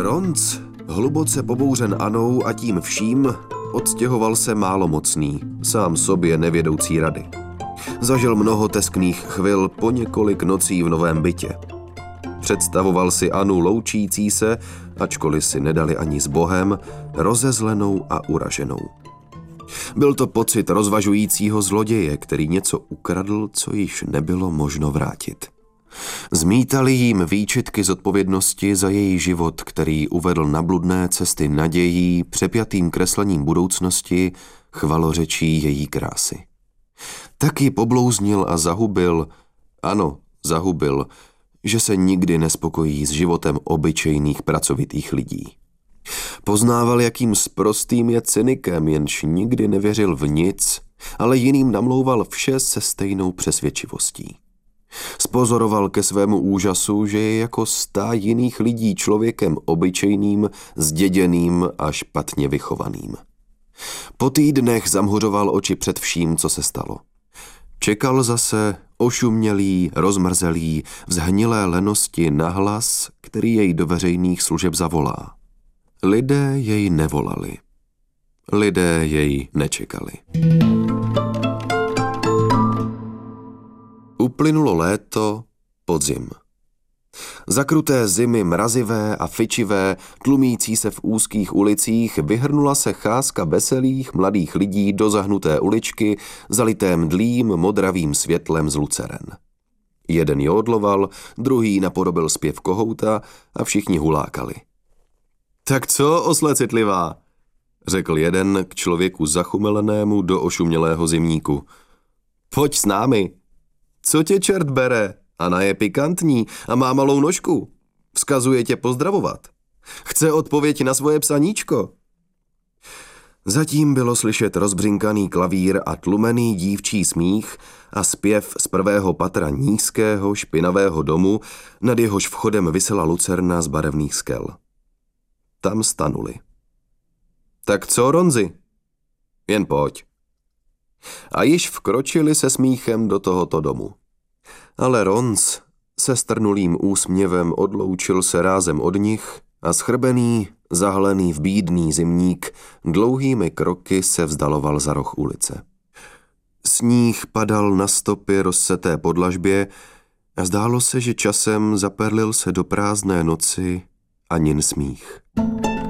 Ronc, hluboce pobouřen Anou a tím vším, odstěhoval se málomocný, sám sobě nevědoucí rady. Zažil mnoho teskných chvil po několik nocí v novém bytě. Představoval si Anu loučící se, ačkoliv si nedali ani s Bohem, rozezlenou a uraženou. Byl to pocit rozvažujícího zloděje, který něco ukradl, co již nebylo možno vrátit. Zmítali jim výčitky zodpovědnosti za její život, který uvedl na bludné cesty nadějí, přepjatým kreslením budoucnosti, chvalořečí její krásy. Taky poblouznil a zahubil, ano, zahubil, že se nikdy nespokojí s životem obyčejných pracovitých lidí. Poznával, jakým sprostým je cynikem, jenž nikdy nevěřil v nic, ale jiným namlouval vše se stejnou přesvědčivostí. Spozoroval ke svému úžasu, že je jako 100 jiných lidí člověkem obyčejným, zděděným a špatně vychovaným. Po týdnech zamhuřoval oči před vším, co se stalo. Čekal zase ošumělý, rozmrzelý, v zhnilé lenosti na hlas, který jej do veřejných služeb zavolá. Lidé jej nevolali. Lidé jej nečekali. Uplynulo léto, podzim. Zakruté zimy mrazivé a fičivé, tlumící se v úzkých ulicích, vyhrnula se cházka veselých mladých lidí do zahnuté uličky, zalité mdlým modravým světlem z luceren. Jeden jódloval, druhý napodobil zpěv kohouta a všichni hulákali. Tak co, osle citlivá, řekl jeden k člověku zachumelenému do ošumělého zimníku. Pojď s námi. Co tě čert bere? Ana je pikantní a má malou nožku. Vzkazuje tě pozdravovat. Chce odpověď na svoje psaníčko. Zatím bylo slyšet rozbřinkaný klavír a tlumený dívčí smích a zpěv z prvého patra nízkého, špinavého domu, nad jehož vchodem visela lucerna z barevných skel. Tam stanuli. Tak co, Ronzi? Jen pojď. A již vkročili se smíchem do tohoto domu. Ale Ronc se strnulým úsměvem odloučil se rázem od nich a schrbený, zahalený v bídný zimník dlouhými kroky se vzdaloval za roh ulice. Sníh padal na stopy rozseté podlažbě a zdálo se, že časem zaperlil se do prázdné noci Anin smích.